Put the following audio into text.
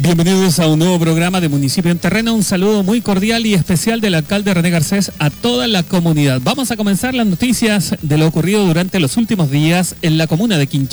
Bienvenidos a un nuevo programa de Municipio en Terreno. Un saludo muy cordial y especial del alcalde René Garcés a toda la comunidad. Vamos a comenzar las noticias de lo ocurrido durante los últimos días en la comuna de Quinchao.